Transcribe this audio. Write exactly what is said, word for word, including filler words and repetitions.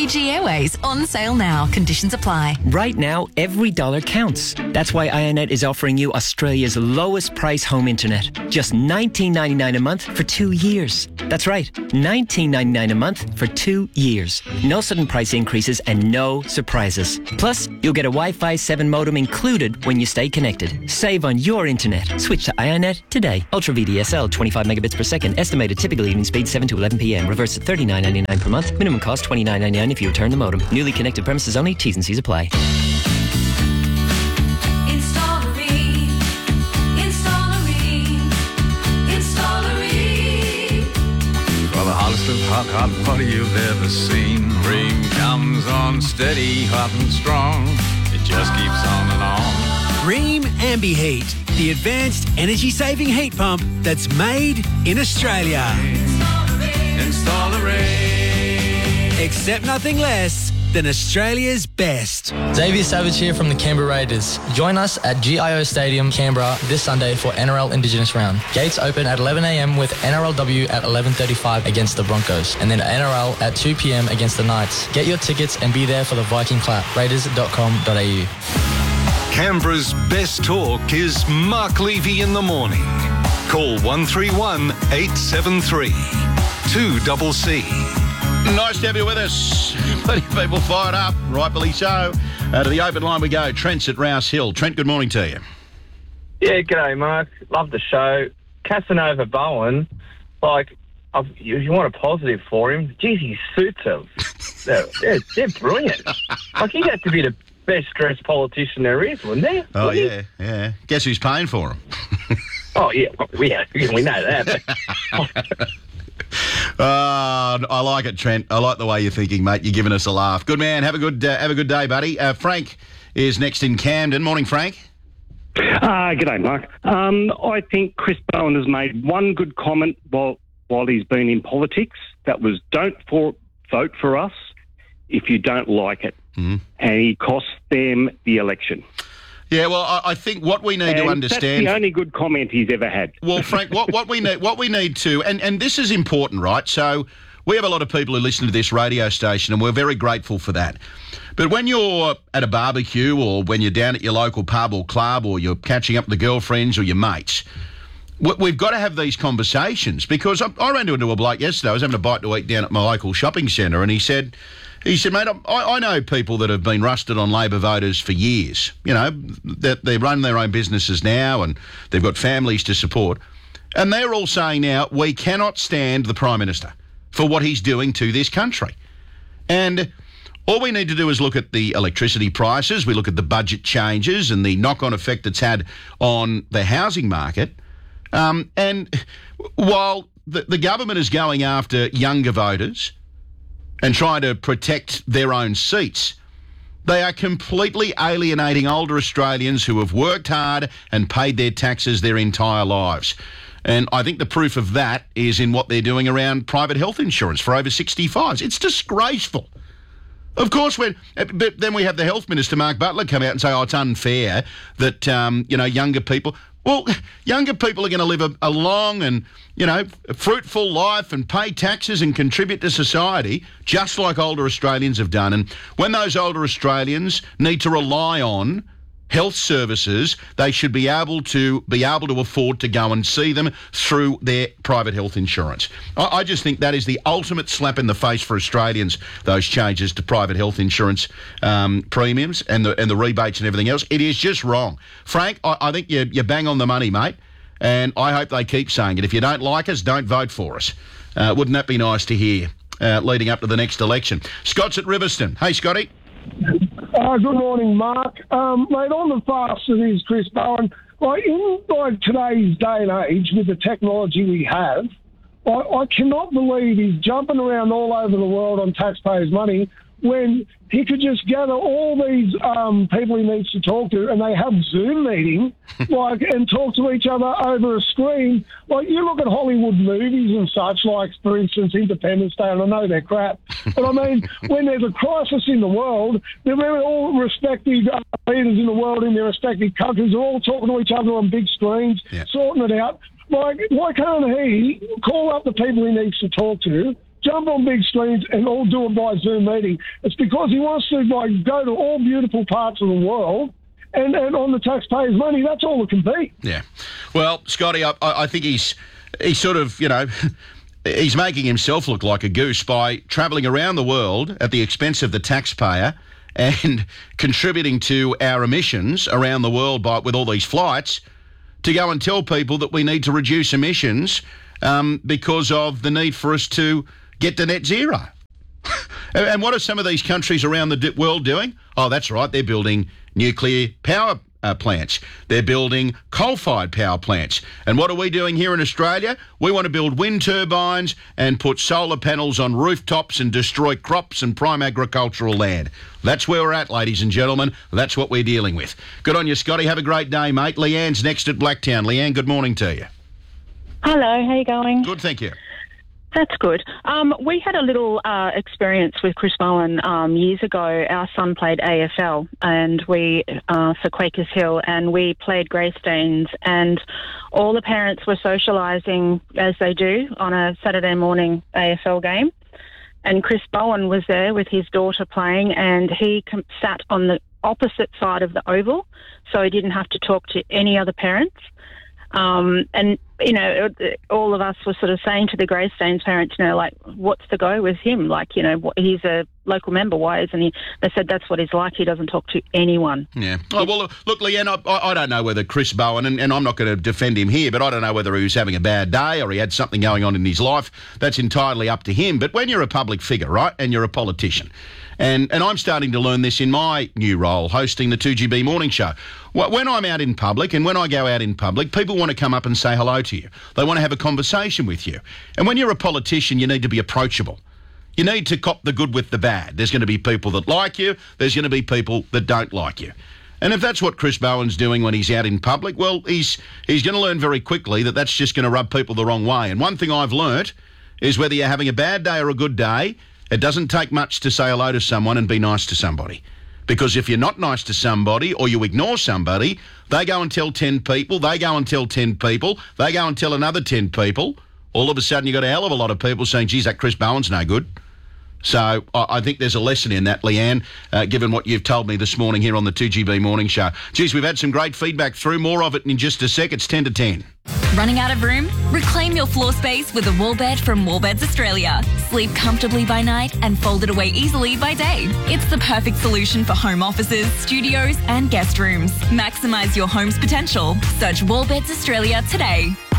Fiji Airways on sale now. Conditions apply. Right now, every dollar counts. That's why iiNet is offering you Australia's lowest price home internet. Just nineteen ninety-nine a month for two years. That's right, nineteen ninety-nine a month for two years. No sudden price increases and no surprises. Plus, you'll get a Wi-Fi seven modem included when you stay connected. Save on your internet. Switch to iiNet today. Ultra V D S L, twenty-five megabits per second. Estimated typical evening speed seven to eleven p.m. Reverse at thirty-nine ninety-nine per month. Minimum cost twenty-nine ninety-nine if you return the modem. Newly connected premises only. T's and C's apply. For the hottest of hot, hot party you've ever seen. Ream comes on steady, hot and strong. It just keeps on and on. Ream AmbiHeat, the advanced energy-saving heat pump that's made in Australia. Install a Ream. Accept nothing less than Australia's best. Xavier Savage here from the Canberra Raiders. Join us at G I O Stadium, Canberra this Sunday for N R L Indigenous Round. Gates open at eleven a.m. with N R L W at eleven thirty-five against the Broncos, and then N R L at two p.m. against the Knights. Get your tickets and be there for the Viking clap. raiders dot com dot a u. Canberra's best talk is Mark Levy in the morning. Call one three one, eight seven three, two C C. Nice to have you with us. Plenty of people fired up, rightfully so. Uh, to the open line we go. Trent's at Rouse Hill. Trent, good morning to you. Yeah, g'day, Mark. Love the show. Casanova Bowen, like, I've, you, you want a positive for him? Geez, his suits are they're, they're, they're brilliant. Like, he'd have to be the best dressed politician there is, wouldn't he? Oh, Wouldn't yeah, he? yeah. Guess who's paying for him? Oh, yeah, we, we know that. But... Uh, I like it, Trent. I like the way you're thinking, mate. You're giving us a laugh. Good man. Have a good uh, have a good day, buddy. Uh, Frank is next in Camden. Morning, Frank. Uh, g'day, Mark. Um, I think Chris Bowen has made one good comment while while he's been in politics. That was, don't for, vote for us if you don't like it. Mm-hmm. And he cost them the election. Yeah, well, I, I think what we need and to understand... that's the only good comment he's ever had. Well, Frank, what, what we need what we need to... And, and this is important, right? So we have a lot of people who listen to this radio station, and we're very grateful for that. But when you're at a barbecue or when you're down at your local pub or club or you're catching up with the girlfriends or your mates, we've got to have these conversations, because I, I ran into a bloke yesterday. I was having a bite to eat down at my local shopping centre, and he said... He said, mate, I, I know people that have been rusted on Labor voters for years. You know, that they run their own businesses now and they've got families to support. And they're all saying now, we cannot stand the Prime Minister for what he's doing to this country. And all we need to do is look at the electricity prices, we look at the budget changes and the knock-on effect it's had on the housing market. Um, and while the, the government is going after younger voters and trying to protect their own seats, they are completely alienating older Australians who have worked hard and paid their taxes their entire lives. And I think the proof of that is in what they're doing around private health insurance for over sixty-fives. It's disgraceful. Of course, when but then we have the Health Minister, Mark Butler, come out and say, oh, it's unfair that, um, you know, younger people... Well, younger people are going to live a, a long and, you know, fruitful life and pay taxes and contribute to society, just like older Australians have done. And when those older Australians need to rely on health services, they should be able to be able to afford to go and see them through their private health insurance. I, I just think that is the ultimate slap in the face for Australians, those changes to private health insurance um, premiums and the and the rebates and everything else. It is just wrong. Frank, I, I think you, you bang on the money, mate, and I hope they keep saying it. If you don't like us, don't vote for us. Uh, wouldn't that be nice to hear uh, leading up to the next election? Scott's at Riverstone. Hey, Scotty. Uh, good morning, Mark. Um, mate, on the fast it is Chris Bowen. Like, in like today's day and age, with the technology we have, I, I cannot believe he's jumping around all over the world on taxpayers' money when he could just gather all these um, people he needs to talk to and they have Zoom meeting, like, and talk to each other over a screen. Like, you look at Hollywood movies and such, like, for instance, Independence Day, and I know they're crap, but I mean, when there's a crisis in the world, they're all respective uh, leaders in the world in their respective countries are all talking to each other on big screens, yeah. sorting it out. Like, why can't he call up the people he needs to talk to jump on big screens and all do it by Zoom meeting. It's because he wants to like go to all beautiful parts of the world and, and on the taxpayers' money. That's all it can be. Yeah. Well, Scotty, I, I think he's he's sort of, you know, he's making himself look like a goose by travelling around the world at the expense of the taxpayer and contributing to our emissions around the world by with all these flights to go and tell people that we need to reduce emissions um, because of the need for us to get to net zero. And what are some of these countries around the world doing? Oh, that's right, they're building nuclear power uh, plants. They're building coal-fired power plants. And what are we doing here in Australia? We want to build wind turbines and put solar panels on rooftops and destroy crops and prime agricultural land. That's where we're at, ladies and gentlemen. That's what we're dealing with. Good on you, Scotty. Have a great day, mate. Leanne's next at Blacktown. Leanne, good morning to you. Hello, how you going? Good, thank you. That's good. Um, we had a little uh, experience with Chris Bowen um, years ago. Our son played A F L and we uh, for Quakers Hill, and we played Greystanes, and all the parents were socialising as they do on a Saturday morning A F L game. And Chris Bowen was there with his daughter playing, and he com- sat on the opposite side of the oval, so he didn't have to talk to any other parents. Um, and, you know, all of us were sort of saying to the Greystanes parents, you know, like, what's the go with him? Like, you know, he's a local member. Why isn't he? They said that's what he's like. He doesn't talk to anyone. Yeah. Oh, well, look, Leanne, I, I don't know whether Chris Bowen, and, and I'm not going to defend him here, but I don't know whether he was having a bad day or he had something going on in his life. That's entirely up to him. But when you're a public figure, right, and you're a politician, and, and I'm starting to learn this in my new role, hosting the two G B Morning Show. When I'm out in public, and when I go out in public, people want to come up and say hello to you. They want to have a conversation with you. And when you're a politician, you need to be approachable. You need to cop the good with the bad. There's going to be people that like you. There's going to be people that don't like you. And if that's what Chris Bowen's doing when he's out in public, well, he's he's going to learn very quickly that that's just going to rub people the wrong way. And one thing I've learnt is whether you're having a bad day or a good day, it doesn't take much to say hello to someone and be nice to somebody. Because if you're not nice to somebody or you ignore somebody, they go and tell ten people, they go and tell ten people, they go and tell another ten people. All of a sudden you've got a hell of a lot of people saying, geez, that Chris Bowen's no good. So I think there's a lesson in that, Leanne, uh, given what you've told me this morning here on the two G B Morning Show. Geez, we've had some great feedback through. More of it in just a sec. It's ten to ten. Running out of room? Reclaim your floor space with a wall bed from Wallbeds Australia. Sleep comfortably by night and fold it away easily by day. It's the perfect solution for home offices, studios and guest rooms. Maximise your home's potential. Search Wallbeds Australia today.